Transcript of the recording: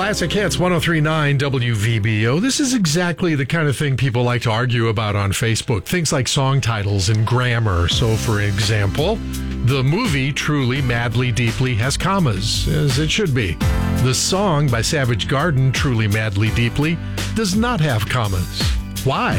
Classic Hits 103.9 WVBO. This is exactly the kind of thing people like to argue about on Facebook. Things like song titles and grammar. So, for example, the movie Truly, Madly, Deeply has commas, as it should be. The song by Savage Garden, Truly, Madly, Deeply, does not have commas. Why?